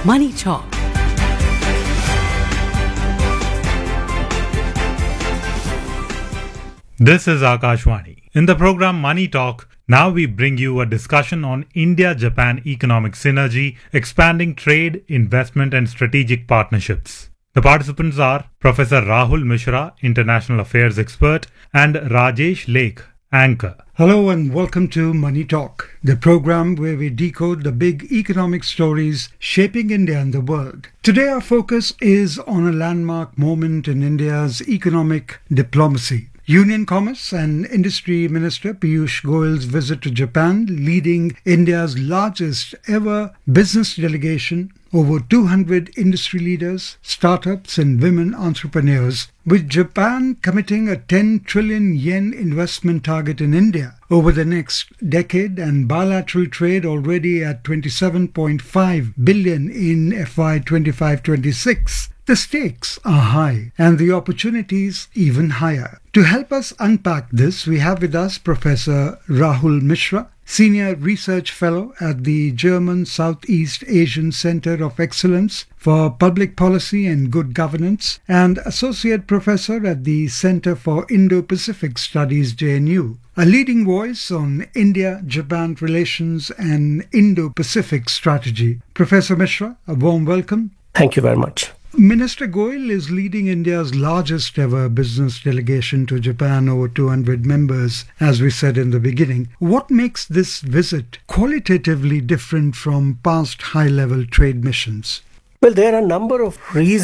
Money Talk. This is Akashwani. In the program Money Talk, now we bring you a discussion on India-Japan economic synergy, expanding trade, investment and strategic partnerships. The participants are Professor Rahul Mishra, International Affairs Expert, and Rajesh Lake, Anchor. Hello and welcome to Money Talk, the program where we decode the big economic stories shaping India and the world. Today our focus is on a landmark moment in India's economic diplomacy. Union Commerce and Industry Minister Piyush Goyal's visit to Japan, leading India's largest ever business delegation, over 200 industry leaders, startups and women entrepreneurs, with Japan committing a 10 trillion yen investment target in India over the next decade and bilateral trade already at 27.5 billion in FY 25-26. The stakes are high and the opportunities even higher. To help us unpack this, we have with us Professor Rahul Mishra, Senior Research Fellow at the German Southeast Asian Center of Excellence for Public Policy and Good Governance and Associate Professor at the Center for Indo-Pacific Studies, JNU. A leading voice on India-Japan relations and Indo-Pacific strategy. Professor Mishra, a warm welcome. Thank you very much. Minister Goyal is leading India's largest ever business delegation to Japan, over 200 members, as we said in the beginning. What makes this visit qualitatively different from past high-level trade missions? Well, there are a number of reasons